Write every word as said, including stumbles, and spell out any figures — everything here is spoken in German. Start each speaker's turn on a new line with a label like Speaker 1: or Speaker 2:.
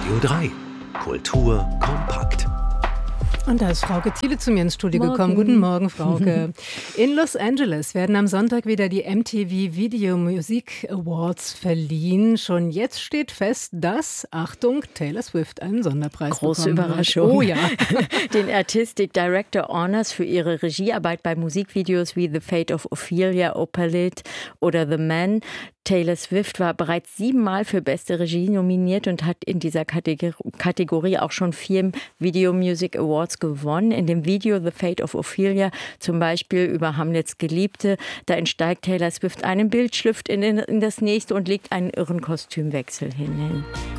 Speaker 1: Radio drei. Kultur kompakt.
Speaker 2: Und da ist Frauke Thiele zu mir ins Studio
Speaker 3: Morgen.
Speaker 2: gekommen. Guten Morgen, Frauke. In Los Angeles werden am Sonntag wieder die M T V Video Music Awards verliehen. Schon jetzt steht fest, dass, Achtung, Taylor Swift einen Sonderpreis
Speaker 3: Große
Speaker 2: bekommen
Speaker 3: Überraschung.
Speaker 2: Hat. Oh ja.
Speaker 3: Den Artistic Director Honors für ihre Regiearbeit bei Musikvideos wie The Fate of Ophelia, Opalite oder The Man. Taylor Swift war bereits siebenmal für beste Regie nominiert und hat in dieser Kategorie auch schon vier Video Music Awards gewonnen. In dem Video The Fate of Ophelia, zum Beispiel über Hamlets Geliebte, da entsteigt Taylor Swift einem Bild, schlüpft in, in das nächste und legt einen irren Kostümwechsel hin.